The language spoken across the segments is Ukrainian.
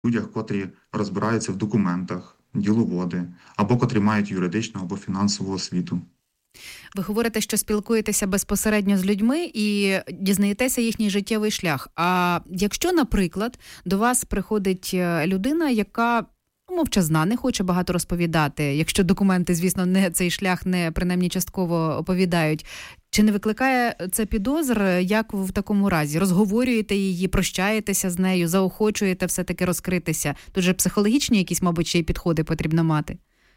людях, котрі розбираються в документах, діловоди, або котрі мають юридичну або фінансову освіту. Ви говорите, що спілкуєтеся безпосередньо з людьми і дізнаєтеся їхній життєвий шлях. А якщо, наприклад, до вас приходить людина, яка мовчазна, не хоче багато розповідати, якщо документи, звісно, не цей шлях не принаймні частково оповідають, чи не викликає це підозр, як ви в такому разі? Розговорюєте її, прощаєтеся з нею, заохочуєте все-таки розкритися? Тут же психологічні якісь, мабуть, ще й підходи потрібно мати.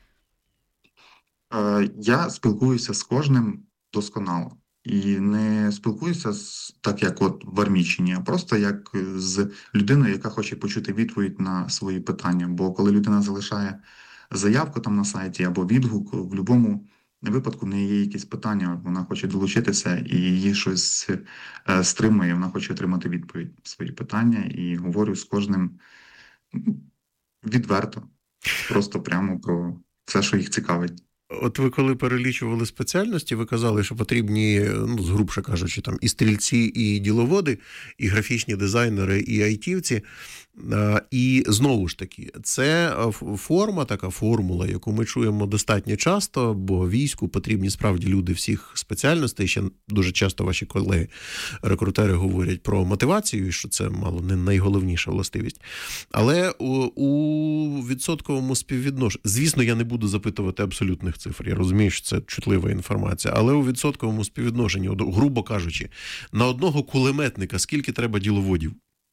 Я спілкуюся з кожним досконало. І не спілкуюся так, як от в Армійщині, а просто як з людиною, яка хоче почути відповідь на свої питання. Бо коли людина залишає заявку там на сайті або відгук, в будь-якому випадку в неї є якісь питання, вона хоче долучитися і її щось стримує, вона хоче отримати відповідь на свої питання. І говорю з кожним відверто, просто прямо про все, що їх цікавить. От ви коли перелічували спеціальності, ви казали, що потрібні, згрубше кажучи, там і стрільці, і діловоди, і графічні дизайнери, і айтівці. І знову ж таки, це форма, така формула, яку ми чуємо достатньо часто, бо війську потрібні справді люди всіх спеціальностей. Ще дуже часто ваші колеги-рекрутери говорять про мотивацію, що це мало не найголовніша властивість. Але у відсотковому співвідношенні, звісно, я не буду запитувати абсолютних цифр, я розумію, що це чутлива інформація, але у відсотковому співвідношенні, грубо кажучи, на одного кулеметника скільки треба діловодів?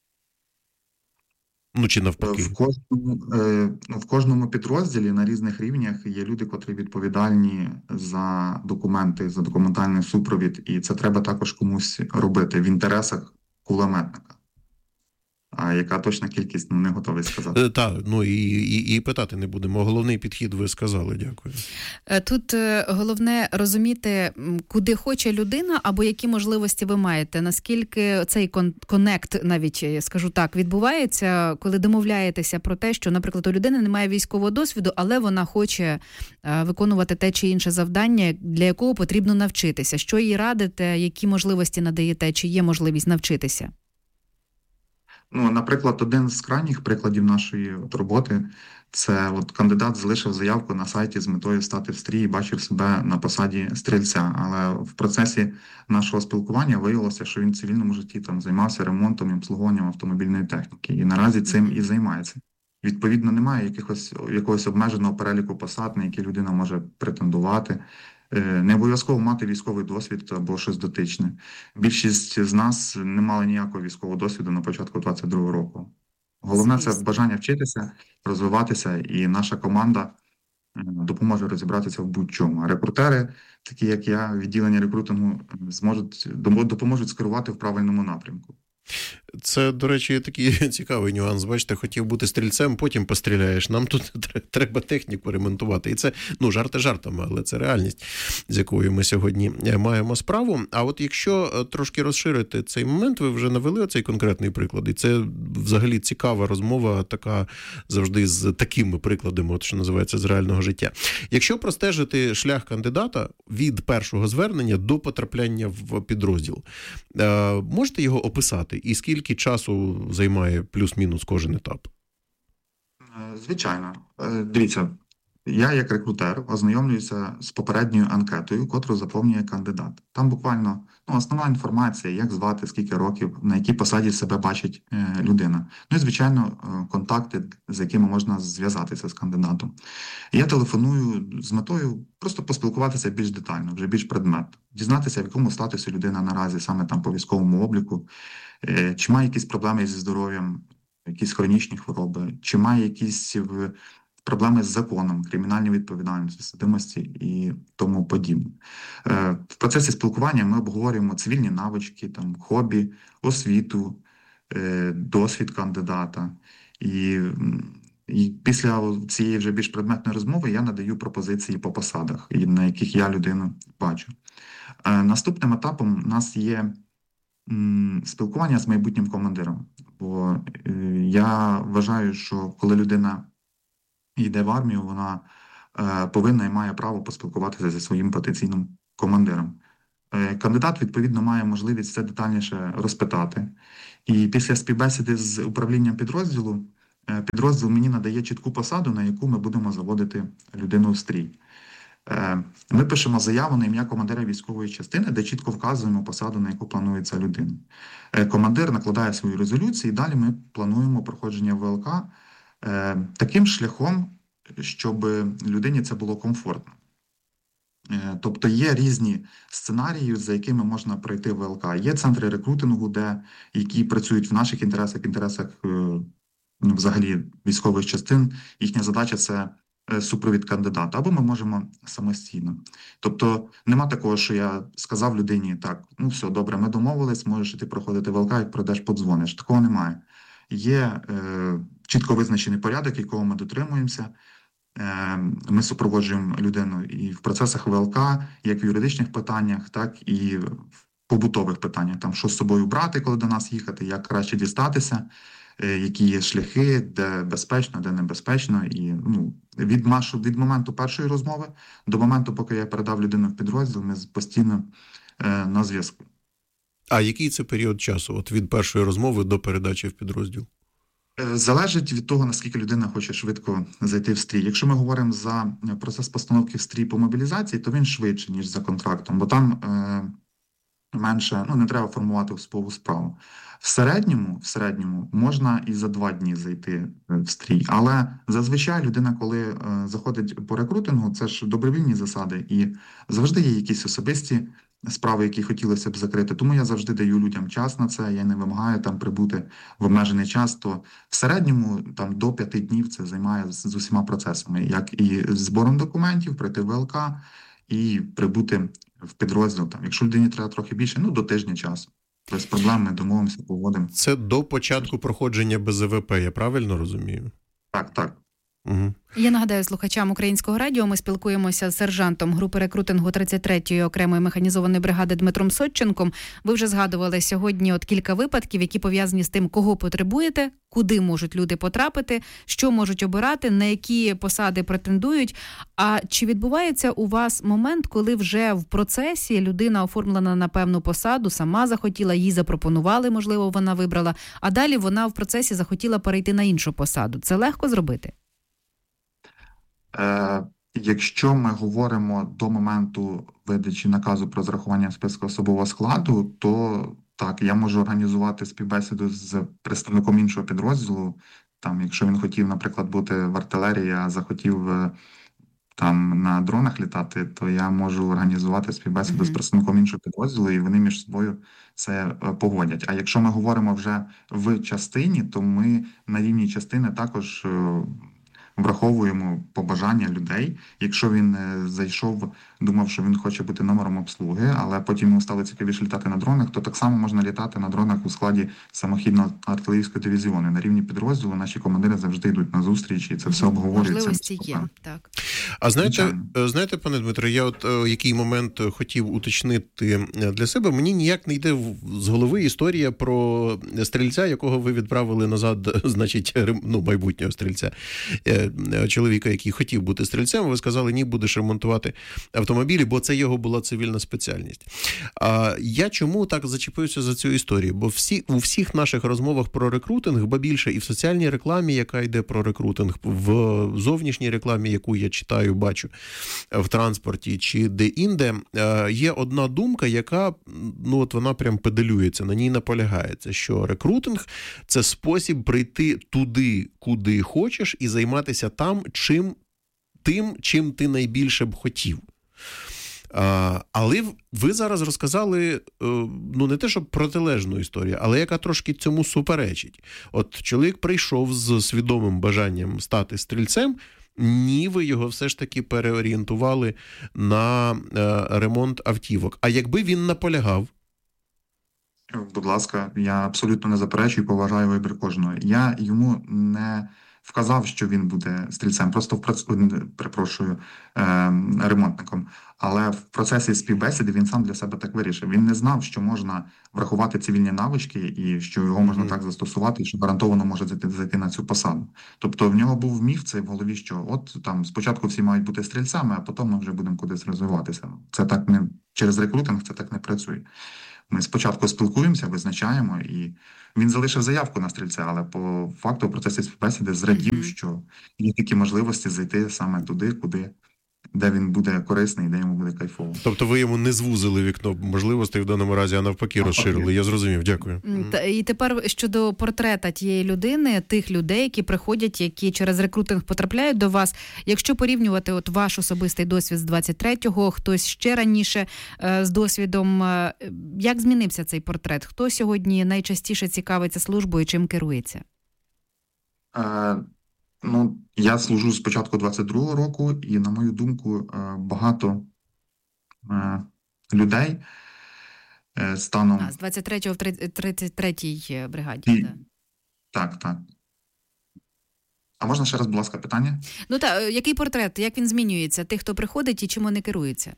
Чи навпаки? В кожному підрозділі на різних рівнях є люди, котрі відповідальні за документи, за документальний супровід, і це треба також комусь робити в інтересах кулеметника. А яка точна кількість, не готовий сказати. Так, і питати не будемо. Головний підхід ви сказали, дякую. Тут головне розуміти, куди хоче людина, або які можливості ви маєте. Наскільки цей коннект, навіть, скажу так, відбувається, коли домовляєтеся про те, що, наприклад, у людини немає військового досвіду, але вона хоче виконувати те чи інше завдання, для якого потрібно навчитися. Що їй радите, які можливості надаєте, чи є можливість навчитися? Наприклад, один з крайніх прикладів нашої роботи – це кандидат залишив заявку на сайті з метою стати в стрій і бачив себе на посаді стрільця. Але в процесі нашого спілкування виявилося, що він в цивільному житті там займався ремонтом і обслуговуванням автомобільної техніки. І наразі цим і займається. Відповідно, немає якогось обмеженого переліку посад, на які людина може претендувати. Не обов'язково мати військовий досвід або щось дотичне. Більшість з нас не мали ніякого військового досвіду на початку 22-го року. Головне – це бажання вчитися, розвиватися, і наша команда допоможе розібратися в будь-чому. А рекрутери, такі як я, відділення рекрутингу, допоможуть скерувати в правильному напрямку. Це, до речі, такий цікавий нюанс. Бачите, хотів бути стрільцем, потім постріляєш. Нам тут треба техніку ремонтувати. І це, жарти жартами, але це реальність, з якою ми сьогодні маємо справу. А от якщо трошки розширити цей момент, ви вже навели цей конкретний приклад, і це взагалі цікава розмова, така завжди з такими прикладами, що називається, з реального життя. Якщо простежити шлях кандидата від першого звернення до потрапляння в підрозділ, можете його описати? І скільки часу займає плюс-мінус кожен етап? Звичайно. Дивіться, я як рекрутер ознайомлююся з попередньою анкетою, котру заповнює кандидат. Там буквально основна інформація, як звати, скільки років, на якій посаді себе бачить людина. І, звичайно, контакти, з якими можна зв'язатися з кандидатом. Я телефоную з метою просто поспілкуватися більш детально, вже більш предметно. Дізнатися, в якому статусі людина наразі, саме там по військовому обліку, чи має якісь проблеми зі здоров'ям, якісь хронічні хвороби, чи має якісь проблеми з законом, кримінальні відповідальності, судимості і тому подібне. В процесі спілкування ми обговорюємо цивільні навички, хобі, освіту, досвід кандидата. І після цієї вже більш предметної розмови я надаю пропозиції по посадах, на яких я людину бачу. Наступним етапом у нас є спілкування з майбутнім командиром. Бо я вважаю, що коли людина йде в армію, вона повинна і має право поспілкуватися зі своїм потенційним командиром. Кандидат, відповідно, має можливість все детальніше розпитати. І після співбесіди з управлінням підрозділу підрозділ мені надає чітку посаду, на яку ми будемо заводити людину в стрій. Ми пишемо заяву на ім'я командира військової частини, де чітко вказуємо посаду, на яку планується людина. Командир накладає свою резолюцію, і далі ми плануємо проходження ВЛК таким шляхом, щоб людині це було комфортно. Тобто є різні сценарії, за якими можна пройти ВЛК. Є центри рекрутингу, які працюють в наших інтересах взагалі військових частин. Їхня задача – це супровід кандидата, або ми можемо самостійно. Тобто нема такого, що я сказав людині, так, ну все, добре, ми домовились, можеш іти проходити ВЛК, як пройдеш, подзвониш. Такого немає. Є чітко визначений порядок, якого ми дотримуємося. Ми супроводжуємо людину і в процесах ВЛК, як в юридичних питаннях, так і в побутових питаннях. Там, що з собою брати, коли до нас їхати, як краще дістатися, які є шляхи, де безпечно, де небезпечно. І від моменту першої розмови до моменту, поки я передав людину в підрозділ, ми постійно на зв'язку. А який це період часу, от від першої розмови до передачі в підрозділ? Залежить від того, наскільки людина хоче швидко зайти в стрій. Якщо ми говоримо за процес постановки в стрій по мобілізації, то він швидше, ніж за контрактом, бо там менше, не треба формувати особову справу. В середньому можна і за 2 дні зайти в стрій, але зазвичай людина, коли заходить по рекрутингу, це ж добровільні засади, і завжди є якісь особисті справи, які хотілося б закрити. Тому я завжди даю людям час на це, я не вимагаю там прибути в обмежений час, то в середньому там до 5 днів це займає з усіма процесами, як і збором документів, пройти ВЛК і прибути в підрозділ. Там, якщо людині треба трохи більше, до тижня часу. Без проблем ми домовимося, погодимо. Це до початку проходження БЗВП, я правильно розумію? Так. Угу. Я нагадаю слухачам Українського радіо, ми спілкуємося з сержантом групи рекрутингу 33-ї окремої механізованої бригади Дмитром Сотченком. Ви вже згадували сьогодні кілька випадків, які пов'язані з тим, кого потребуєте, куди можуть люди потрапити, що можуть обирати, на які посади претендують. А чи відбувається у вас момент, коли вже в процесі людина оформлена на певну посаду, сама захотіла, їй запропонували, можливо, вона вибрала, а далі вона в процесі захотіла перейти на іншу посаду? Це легко зробити? Якщо ми говоримо до моменту видачі наказу про зарахування списку особового складу, то так, я можу організувати співбесіду з представником іншого підрозділу. Там, якщо він хотів, наприклад, бути в артилерії, а захотів там на дронах літати, то я можу організувати співбесіду з представником іншого підрозділу, і вони між собою це погодять. А якщо ми говоримо вже в частині, то ми на рівні частини також враховуємо побажання людей. Якщо він зайшов, думав, що він хоче бути номером обслуги, але потім йому стало цікавіше літати на дронах, то так само можна літати на дронах у складі самохідного артилерійського дивізіону. На рівні підрозділу наші командири завжди йдуть на зустрічі, і це все обговорюється. Можливості є, так. А знаєте, пане Дмитро, я який момент хотів уточнити для себе, мені ніяк не йде з голови історія про стрільця, якого ви відправили назад, значить, майбутнього стрільця. Чоловіка, який хотів бути стрільцем, ви сказали, ні, будеш ремонтувати автомобілі, бо це його була цивільна спеціальність. А я чому так зачепився за цю історію? Бо у всіх наших розмовах про рекрутинг, ба більше і в соціальній рекламі, яка йде про рекрутинг, в зовнішній рекламі, яку я читаю, бачу в транспорті чи де-інде, є одна думка, яка, вона прям педалюється, на ній наполягається, що рекрутинг – це спосіб прийти туди, куди хочеш, і займатися там чим ти найбільше б хотів. Але ви зараз розказали, не те, щоб протилежну історію, але яка трошки цьому суперечить. От чоловік прийшов з свідомим бажанням стати стрільцем, ні, ви його все ж таки переорієнтували на ремонт автівок. А якби він наполягав? Будь ласка, я абсолютно не заперечую, поважаю вибір кожного. Я йому не вказав, що він буде стрільцем, просто ремонтником. Але в процесі співбесіди він сам для себе так вирішив. Він не знав, що можна врахувати цивільні навички і що його можна так застосувати, і що гарантовано може зайти на цю посаду. Тобто в нього був міф цей в голові, що от там спочатку всі мають бути стрільцями, а потім ми вже будемо кудись розвиватися. Це так не через рекрутинг, це так не працює. Ми спочатку спілкуємося, визначаємо, і він залишив заявку на стрільця, але по факту в процесі співбесіди зрадів, що є такі можливості зайти саме туди, де він буде корисний, де йому буде кайфово. Тобто ви йому не звузили вікно можливостей в даному разі, а навпаки розширили. Я зрозумів, дякую. І тепер щодо портрета тієї людини, тих людей, які приходять, які через рекрутинг потрапляють до вас. Якщо порівнювати от ваш особистий досвід з 23-го, хтось ще раніше з досвідом, як змінився цей портрет? Хто сьогодні найчастіше цікавиться службою, чим керується? Я служу з початку 22-го року, і, на мою думку, багато людей станом... З 23-го в 33-й бригаді. Так. А можна ще раз, будь ласка, питання? Який портрет, як він змінюється? Тих, хто приходить і чим вони керуються?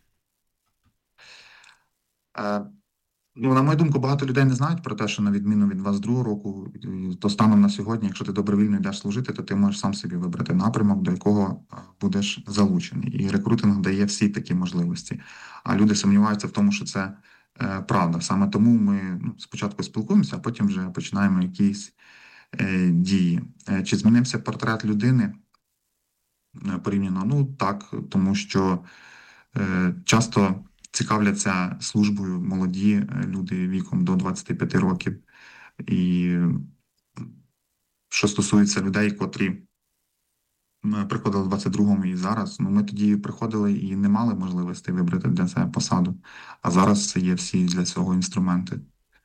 На мою думку, багато людей не знають про те, що на відміну від 22-го року, то станом на сьогодні, якщо ти добровільно йдеш служити, то ти можеш сам собі вибрати напрямок, до якого будеш залучений. І рекрутинг дає всі такі можливості. А люди сумніваються в тому, що це правда. Саме тому ми спочатку спілкуємося, а потім вже починаємо якісь дії. Чи змінився портрет людини порівняно? Так, тому що часто цікавляться службою молоді люди віком до 25 років. І що стосується людей, котрі приходили в 22-му і зараз, ми тоді приходили і не мали можливості вибрати для себе посаду. А зараз є всі для цього інструменти.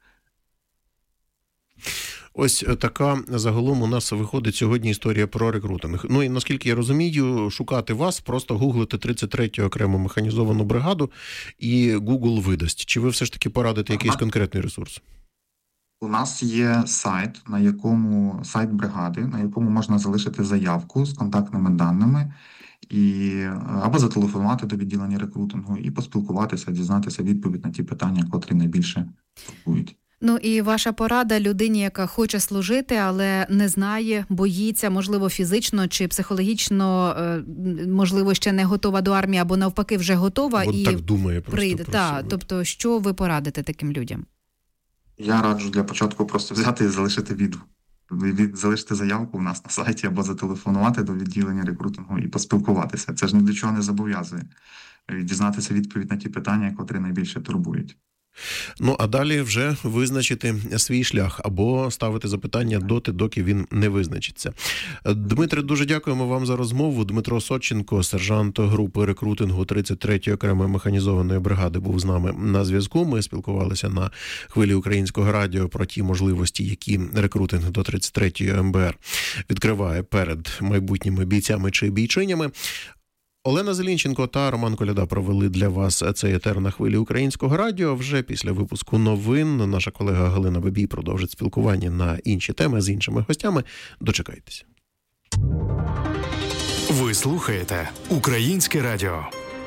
Ось така загалом у нас виходить сьогодні історія про рекрутинг. І наскільки я розумію, шукати вас, просто гуглити 33-ю окрему механізовану бригаду і Google видасть. Чи ви все ж таки порадите якийсь конкретний ресурс? У нас є сайт бригади, на якому можна залишити заявку з контактними даними або зателефонувати до відділення рекрутингу і поспілкуватися, дізнатися відповідь на ті питання, котрі найбільше турбують. І ваша порада людині, яка хоче служити, але не знає, боїться, можливо, фізично чи психологічно, можливо, ще не готова до армії, або навпаки вже готова і так думає прийде. Тобто, що ви порадите таким людям? Я раджу для початку просто взяти і залишити залишити заявку у нас на сайті або зателефонувати до відділення рекрутингу і поспілкуватися. Це ж ні до чого не зобов'язує. Дізнатися відповідь на ті питання, котрі найбільше турбують. А далі вже визначити свій шлях або ставити запитання доки він не визначиться. Дмитре, дуже дякуємо вам за розмову. Дмитро Сотченко, сержант групи рекрутингу 33-ї окремої механізованої бригади, був з нами на зв'язку. Ми спілкувалися на хвилі Українського радіо про ті можливості, які рекрутинг до 33-ї МБР відкриває перед майбутніми бійцями чи бійчинями. Олена Зелінченко та Роман Коляда провели для вас цей етер на хвилі Українського радіо. Вже після випуску новин наша колега Галина Бабій продовжить спілкування на інші теми з іншими гостями. Дочекайтеся. Ви слухаєте Українське радіо.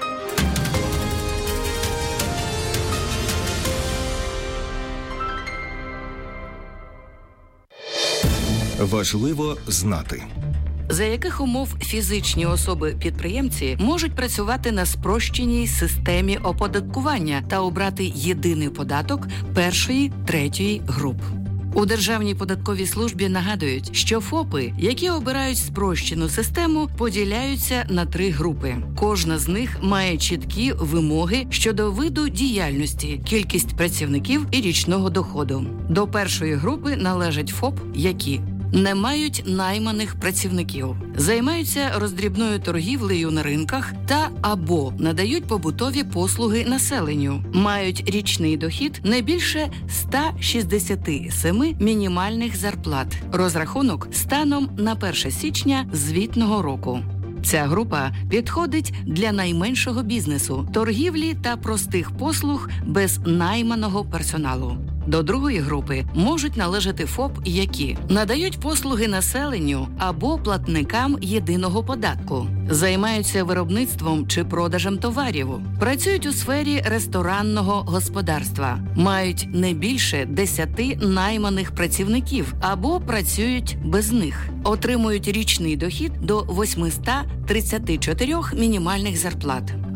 Важливо знати. За яких умов фізичні особи-підприємці можуть працювати на спрощеній системі оподаткування та обрати єдиний податок першої, третьої груп. У Державній податковій службі нагадують, що ФОПи, які обирають спрощену систему, поділяються на 3 групи. Кожна з них має чіткі вимоги щодо виду діяльності, кількість працівників і річного доходу. До першої групи належать ФОП, які не мають найманих працівників, займаються роздрібною торгівлею на ринках та або надають побутові послуги населенню, мають річний дохід не більше 167 мінімальних зарплат. Розрахунок станом на 1 січня звітного року. Ця група підходить для найменшого бізнесу, торгівлі та простих послуг без найманого персоналу. До другої групи можуть належати ФОП, які надають послуги населенню або платникам єдиного податку, займаються виробництвом чи продажем товарів, працюють у сфері ресторанного господарства, мають не більше 10 найманих працівників або працюють без них, отримують річний дохід до 834 мінімальних зарплат.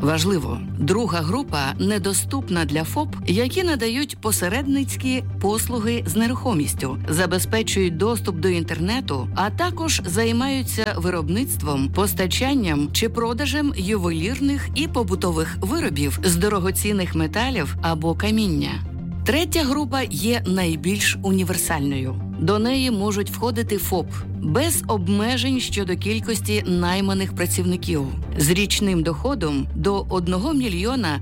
Важливо, друга група недоступна для ФОП, які надають посередницькі послуги з нерухомістю, забезпечують доступ до інтернету, а також займаються виробництвом, постачанням чи продажем ювелірних і побутових виробів з дорогоцінних металів або каміння. Третя група є найбільш універсальною. До неї можуть входити ФОП без обмежень щодо кількості найманих працівників з річним доходом до 1 мільйона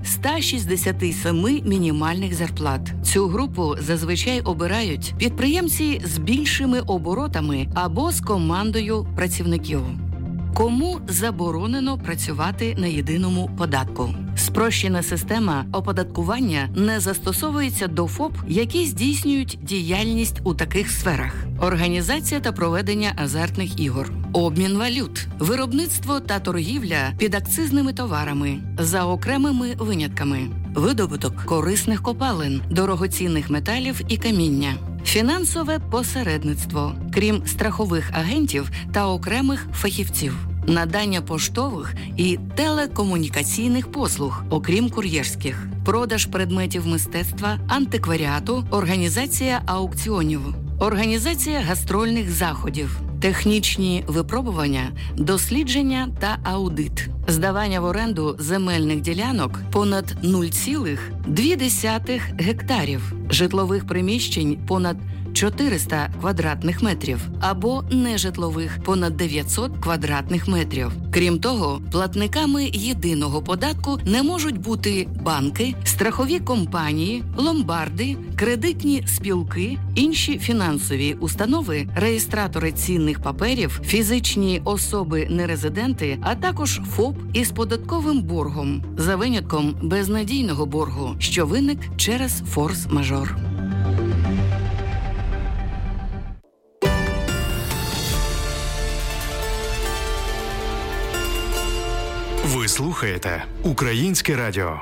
167 мінімальних зарплат. Цю групу зазвичай обирають підприємці з більшими оборотами або з командою працівників. Кому заборонено працювати на єдиному податку? Спрощена система оподаткування не застосовується до ФОП, які здійснюють діяльність у таких сферах: організація та проведення азартних ігор, обмін валют, виробництво та торгівля підакцизними товарами за окремими винятками, видобуток корисних копалин, дорогоцінних металів і каміння, фінансове посередництво, крім страхових агентів та окремих фахівців, надання поштових і телекомунікаційних послуг, окрім кур'єрських, продаж предметів мистецтва, антикваріату, організація аукціонів, організація гастрольних заходів, технічні випробування, дослідження та аудит, здавання в оренду земельних ділянок понад 0,2 гектарів, житлових приміщень понад 400 квадратних метрів або нежитлових понад 900 квадратних метрів. Крім того, платниками єдиного податку не можуть бути банки, страхові компанії, ломбарди, кредитні спілки, інші фінансові установи, реєстратори цінних паперів, фізичні особи-нерезиденти, а також ФОП із податковим боргом, за винятком безнадійного боргу, що виник через форс-мажор. Ви слухаєте Українське радіо.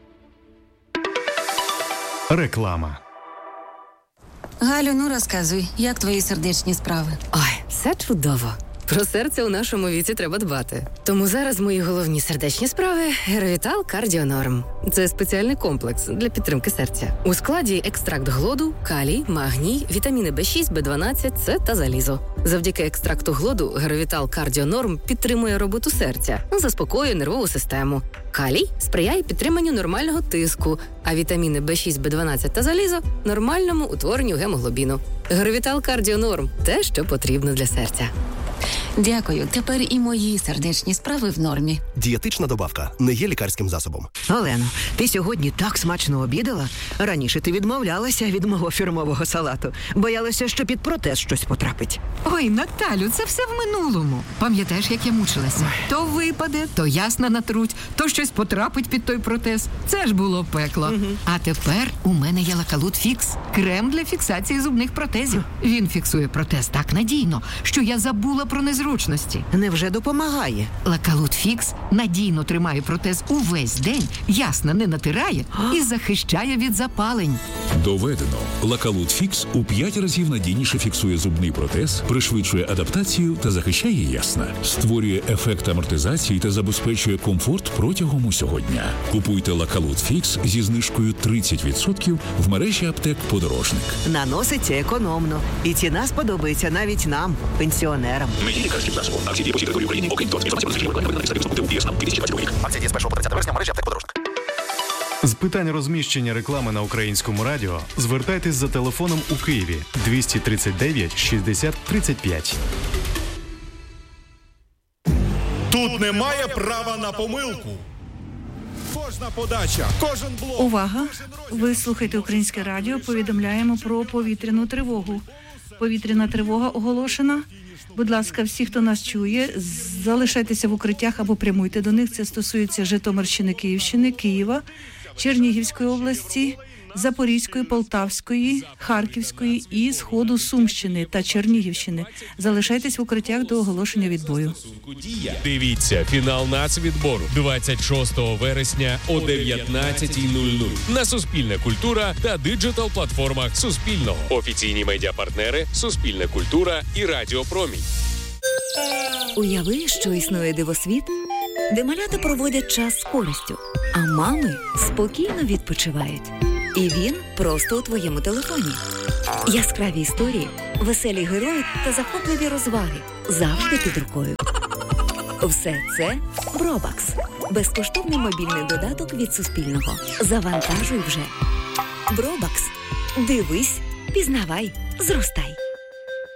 Реклама. Галю, ну розказуй, як твої сердечні справи? Ой, все чудово. Про серце у нашому віці треба дбати. Тому зараз мої головні сердечні справи – Геровітал Кардіонорм. Це спеціальний комплекс для підтримки серця. У складі екстракт глоду, калій, магній, вітаміни В6, В12, С та залізо. Завдяки екстракту глоду Геровітал Кардіонорм підтримує роботу серця, заспокоює нервову систему. Калій сприяє підтриманню нормального тиску, а вітаміни В6, В12 та залізо – нормальному утворенню гемоглобіну. Геровітал Кардіонорм – те, що потрібно для серця. Дякую. Тепер і мої сердечні справи в нормі. Дієтична добавка не є лікарським засобом. Олено, ти сьогодні так смачно обідала. Раніше ти відмовлялася від мого фірмового салату. Боялася, що під протез щось потрапить. Ой, Наталю, це все в минулому. Пам'ятаєш, як я мучилася? То випаде, то ясно натруть, то щось потрапить під той протез. Це ж було пекло. А тепер у мене є Лакалут Фікс. Крем для фіксації зубних протезів. Він фіксує протез так надійно, що я забула про незручності. Невже допомагає? Лакалут Фікс надійно тримає протез увесь день, ясно не натирає і захищає від запалень. Доведено. Лакалут Фікс у 5 разів надійніше фіксує зубний протез, пришвидшує адаптацію та захищає ясна. Створює ефект амортизації та забезпечує комфорт протягом усього дня. Купуйте Лакалут Фікс зі знижкою 30% в мережі аптек «Подорожник». Наноситься економно. І ціна сподобається навіть нам, пенсіонерам. Не є лікарським засобом. Акції дії по всій території України. Окрім того, інформація про рекламу на ДІС на 2020 рік. Акція діє з 1 по 30 вересня в мережі аптек «Подорожник». З питань розміщення реклами на Українському радіо звертайтесь за телефоном у Києві 239 60 35. Тут немає права на помилку. Кожна подача, кожен блок. Увага! Ви слухаєте Українське радіо. Повідомляємо про повітряну тривогу. Повітряна тривога оголошена. Будь ласка, всі, хто нас чує, залишайтеся в укриттях або прямуйте до них. Це стосується Житомирщини, Київщини, Києва, Чернігівської області, Запорізької, Полтавської, Харківської і сходу Сумщини та Чернігівщини. Залишайтесь в укриттях до оголошення відбою. Дивіться фінал нацвідбору 26 вересня о 19:00 на Суспільне культура та диджитал-платформах Суспільного. Офіційні медіапартнери Суспільне культура і Радіо Промінь. Уяви, що існує дивосвіт, де малята проводять час з користю, а мами спокійно відпочивають. І він просто у твоєму телефоні. Яскраві історії, веселі герої та захопливі розваги завжди під рукою. Все це Бробакс. Безкоштовний мобільний додаток від Суспільного. Завантажуй вже. Бробакс. Дивись, пізнавай, зростай.